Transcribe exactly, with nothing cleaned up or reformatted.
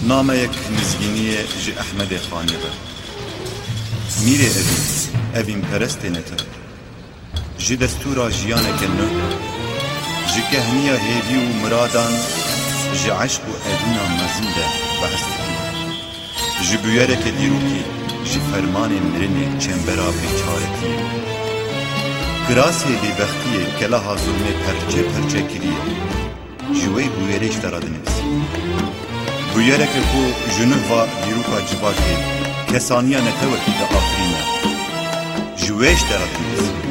نامەیەک نزگینیە ji Ehmedê Xanê be. Mîrê evî, evîn perestê netin. Ji destûra jiyaneke nû, ji kehniya hêvî û miradan, ji eşq û evîna mezin de behs dikin. Ji bûyereke dîrokî, ji fermanên mirinê çembera bêçaretiyê. Kirasê bêbextiyê keleha zulmê perçe perçe kiriye. Ji wê bûyerê ji te re dinivîsî. Bûyereke ku ji nûva dîroka civakê kesaniya netewekî de afirîne. Ji wê ji te re dinivîsî.